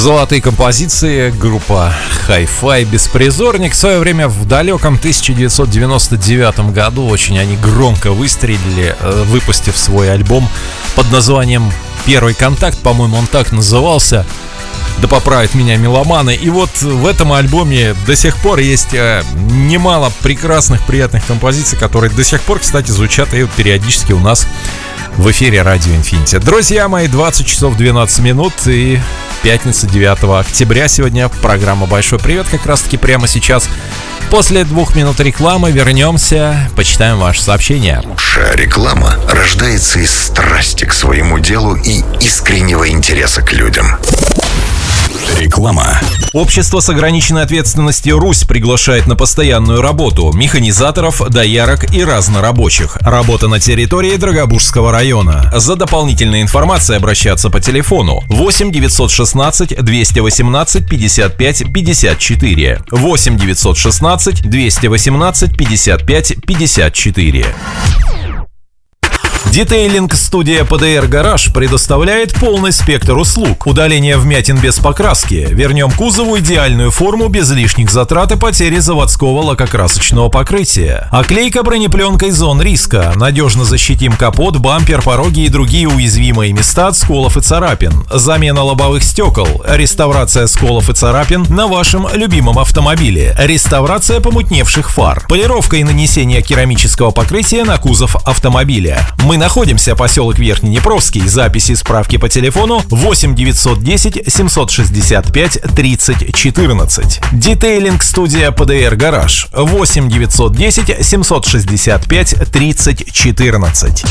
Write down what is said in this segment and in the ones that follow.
Золотые композиции, группа Hi-Fi «Беспризорник». В свое время в далеком 1999 году очень они громко выстрелили, выпустив свой альбом под названием «Первый контакт», по-моему, он так назывался. Да поправят меня меломаны. И вот в этом альбоме до сих пор есть немало прекрасных, приятных композиций, которые до сих пор, кстати, звучат и периодически у нас в эфире Радио Инфинити. Друзья мои, 20 часов 12 минут и пятница, 9 октября. Сегодня программа «Большой привет». Как раз таки прямо сейчас, после 2 минут рекламы, вернемся, почитаем ваши сообщения. Лучшая реклама рождается из страсти к своему делу и искреннего интереса к людям. Реклама. Общество с ограниченной ответственностью «Русь» приглашает на постоянную работу механизаторов, доярок и разнорабочих. Работа на территории Драгобужского района. За дополнительной информацией обращаться по телефону 8 916 218 55 54. 8 916 218 55 54. Детейлинг-студия PDR Garage предоставляет полный спектр услуг. Удаление вмятин без покраски. Вернем кузову идеальную форму без лишних затрат и потери заводского лакокрасочного покрытия. Оклейка бронепленкой зон риска. Надежно защитим капот, бампер, пороги и другие уязвимые места от сколов и царапин. Замена лобовых стекол. Реставрация сколов и царапин на вашем любимом автомобиле. Реставрация помутневших фар. Полировка и нанесение керамического покрытия на кузов автомобиля. Мы находимся, поселок Верхнеднепровский. Записи и справки по телефону 8 910 765 30 14. Детейлинг-студия PDR Garage 8 910 765 30 14.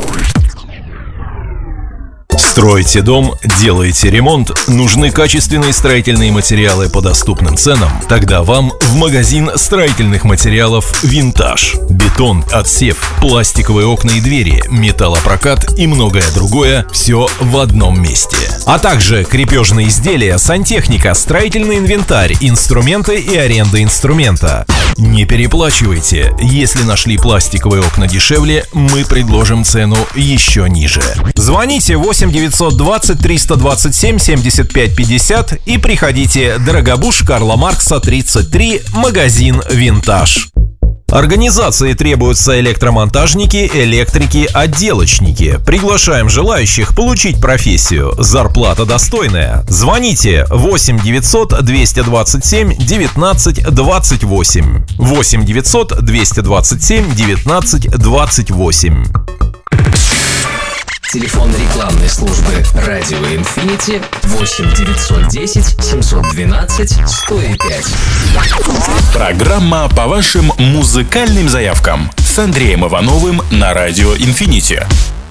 Строите дом, делаете ремонт, нужны качественные строительные материалы по доступным ценам? Тогда вам в магазин строительных материалов «Винтаж». Бетон, отсев, пластиковые окна и двери, металлопрокат и многое другое – все в одном месте. А также крепежные изделия, сантехника, строительный инвентарь, инструменты и аренда инструмента. Не переплачивайте. Если нашли пластиковые окна дешевле, мы предложим цену еще ниже. Звоните 8 920 327 75 50 и приходите. Дорогобуж, Карла Маркса, 33, магазин «Винтаж». Организации требуются электромонтажники, электрики, отделочники. Приглашаем желающих получить профессию. Зарплата достойная. Звоните 8 900 227 19 28. 8 900 227 19 28. Телефон рекламной службы «Радио Инфинити» 8 910 712 105. Программа по вашим музыкальным заявкам с Андреем Ивановым на «Радио Инфинити».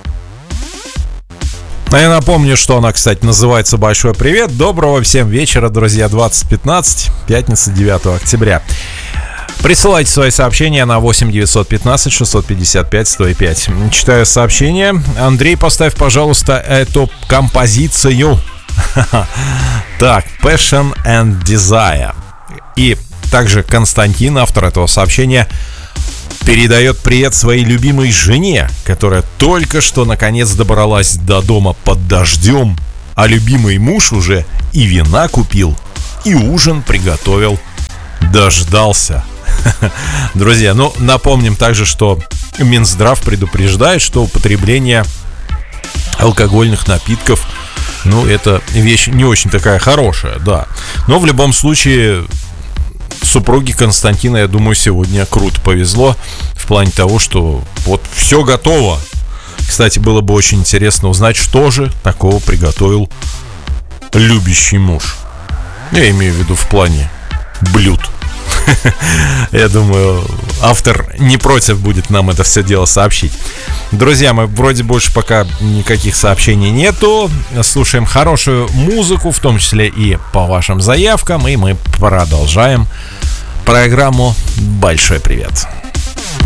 А я напомню, что она, кстати, называется «Большой привет». Доброго всем вечера, друзья, 20:15, пятница, 9 октября. Присылайте свои сообщения на 8 915 655 105. Читаю сообщение. Андрей, поставь, пожалуйста, эту композицию. Так, Passion and Desire. И также Константин, автор этого сообщения, передает привет своей любимой жене, которая только что наконец добралась до дома под дождем, а любимый муж уже и вина купил, и ужин приготовил. Дождался. Друзья, напомним также, что Минздрав предупреждает, что употребление алкогольных напитков, это вещь не очень такая хорошая, да. Но в любом случае, супруге Константина, я думаю, сегодня круто повезло в плане того, что вот все готово. Кстати, было бы очень интересно узнать, что же такого приготовил любящий муж. Я имею в виду в плане блюд. Я думаю, автор не против будет нам это все дело сообщить. Друзья, мы вроде больше пока никаких сообщений нету. Слушаем хорошую музыку, в том числе и по вашим заявкам. И мы продолжаем программу «Большой привет».